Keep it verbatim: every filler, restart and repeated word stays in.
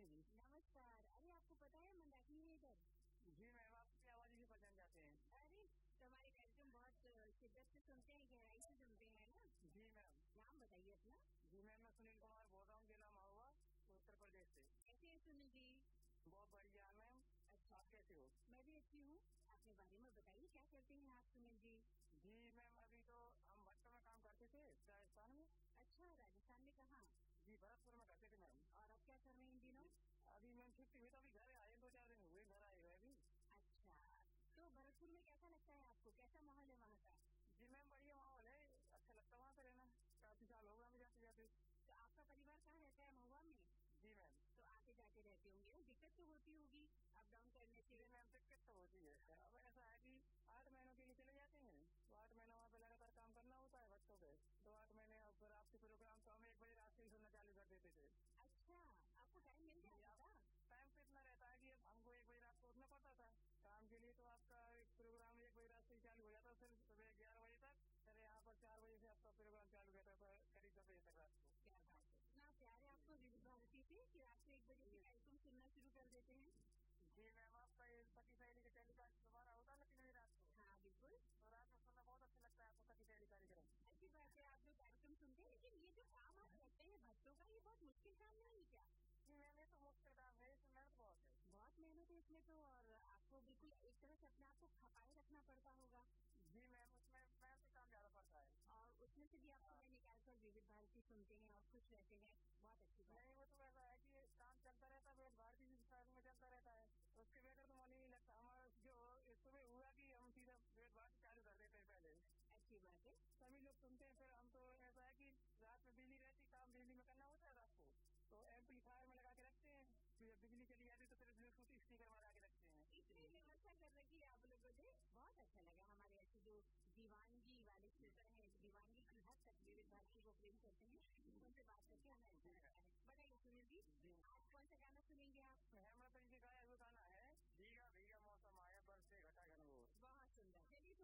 जी। नमस्कार। अरे आपको पता है मंदाकिनी है इधर। जी मैम, आपकी आवाज ही पहचान जाते हैं। अरे तुम्हारे कार्यक्रम बहुत शिद्दत से सुनते हैं, गहराई से सुनते हैं ना। जी मैम। नाम बताइए अपना। जी मैम, मैं सुनील कुमार बोल रहा हूँ, जिला महुआ, उत्तर प्रदेश से। कैसे हैं सुनील जी? बहुत बढ़िया मैम। अच्छा, आप कैसे हो? मैं भी अच्छी हूँ। अपने बारे में बताइए, क्या करते हैं आप सुनील जी? जी मैम, अभी तो हम भट्टो में काम करते थे राजस्थान में। अच्छा, राजस्थान में कहाँ? जी भरतपुर में करते थे मैम। और अब क्या कर रहे हैं इन दिनों? अभी मैम छुट्टी हुई तो अभी घर आए, दो चार दिन हुए घर आए हुए अभी। अच्छा, तो भरतपुर में कैसा लगता है आपको? कैसा माहौल है वहाँ का? जी मैम, बढ़िया माहौल है, अच्छा लगता है वहाँ पे रहना। काफी साल हो गए हमें जाते जाते। तो आपका परिवार कहाँ रहता है, महुआ में? जी मैम। तो आते जाते रहते होंगे, दिक्कत तो होती होगी अप डाउन करने से? जी मैम, दिक्कत तो होती है। अब ऐसा है कि आठ महीनों के लिए चले जाते हैं, तो आठ महीना वहाँ पे लगातार काम करना होता है भट्टों पे। तो आठ महीने अब फिर आपके प्रोग्राम तो हम एक बजे रात से ही सुनना चालू कर देते थे। अच्छा, आपको टाइम मिल जाता था? टाइम तो इतना रहता है कि अब हमको एक बजे रात को उठना पड़ता था काम के लिए, तो आपका एक प्रोग्राम एक बजे रात से ही चालू हो जाता, फिर सुबह ग्यारह बजे तक। फिर यहाँ पर चार बजे से आपका प्रोग्राम चालू रहता था करीब दस बजे तक रात को। क्या बात है, इतना प्यार है आपको विविध भारती से कि रात को एक बजे से कार्यक्रम सुनना शुरू कर देते हैं? जी मैम, आपका ये सखी सहेली का टेलीकास्ट दोबारा होता है ना तीन बजे रात को। हाँ बिल्कुल। तो रात में सुनना बहुत अच्छा लगता है आपको सखी सहेली कार्यक्रम। अच्छी बात है, आप लोग कार्यक्रम सुनते हैं, लेकिन ये जो काम आप करते हैं भट्टों का, ये बहुत मुश्किल काम नहीं है क्या? जी मैम, ये तो मुश्किल काम है, इसमें मेहनत बहुत है। बहुत मेहनत है इसमें तो, और आपको बिल्कुल एक तरह से अपने आप को खपाए रखना पड़ता होगा। जी मैम, उसमें मेहनत का काम ज्यादा पड़ता है। और उसमें से भी आप समय निकाल कर विविध भारती सुनते हैं और खुश रहते हैं, बहुत अच्छी बात। नहीं, वो तो ऐसा है कि काम चलता रहता है, विविध भारती भी साथ में चलता रहता है, उसके बगैर तो मन ही नहीं लगता। हमारा जो सुबह हुआ कि हम सीधा विविध भारती चालू कर देते हैं पहले। अच्छी बात है। सभी लोग सुनते हैं, फिर हम तो ऐसा है कि रात में बिजली रहती, काम बिजली में करना होता है रात को, तो एम्पलीफायर में लगा के रखते हैं, फिर जब बिजली चली जाती तो फिर ब्लूटूथ स्पीकर में लगा के रखते हैं। इतनी व्यवस्था कर रखी है आप लोगों ने, बहुत अच्छा लगा। हमारे ऐसे जो दीवानगी वाले श्रोता है, दीवानगी की हद तक विविध भारती को प्रेम करते हैं, उनसे बात करके हमें अच्छा लगता है। बताइए सुनील जी, आज कौन सा गाना सुनेंगे आप? हेमंत जी का गाया हुआ गाना है भीगा भीगा मौसम आया, बरसे घटा घनघोर। बहुत सुंदर, चलिए